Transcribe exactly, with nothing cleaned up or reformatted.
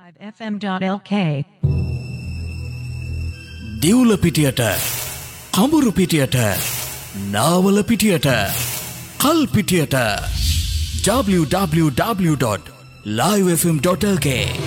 F M dot L K දිවුල පිටියට කඹුරු පිටියට Nawala පිටියට කල් පිටියට w w w dot live f m dot l k